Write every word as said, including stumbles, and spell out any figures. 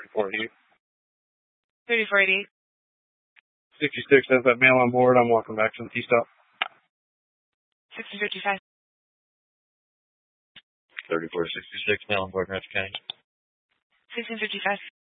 thirty-four eighty. thirty-four eighty. sixty-six has that mail on board. I'm walking back to the T-stop. sixty fifty-five. thirty-four sixty-six, mail on board, Rancho County. sixteen fifty-five.